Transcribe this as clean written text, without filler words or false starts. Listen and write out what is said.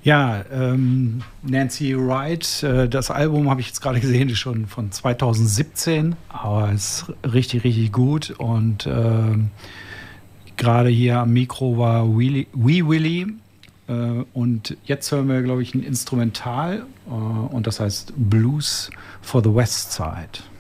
Ja, Nancy Wright, das Album habe ich jetzt gerade gesehen, ist schon von 2017, aber es ist richtig, richtig gut. Und gerade hier am Mikro war Wee Willie. Und jetzt hören wir, glaube ich, ein Instrumental und das heißt Blues for the West Side.